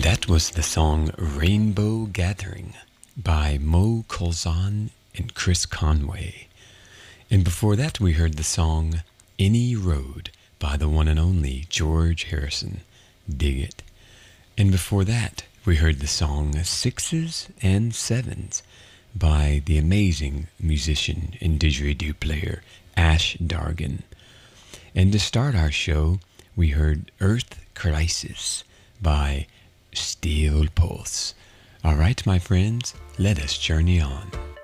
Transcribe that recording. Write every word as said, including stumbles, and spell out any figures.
That was the song Rainbow Gathering by Mo Colzan and Chris Conway. And before that we heard the song Any Road by the one and only George Harrison. Dig it. And before that we heard the song Sixes and Sevens by the amazing musician and didgeridoo player Ash Dargan. And to start our show we heard Earth Crisis by Steel Pulse. All right, my friends, let us journey on.